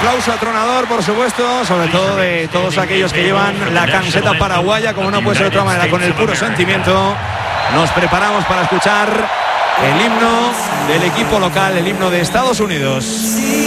aplauso atronador, por supuesto, sobre todo de todos aquellos que llevan la camiseta paraguaya, como no puede ser de otra manera, con el puro sentimiento. Nos preparamos para escuchar el himno del equipo local, el himno de Estados Unidos.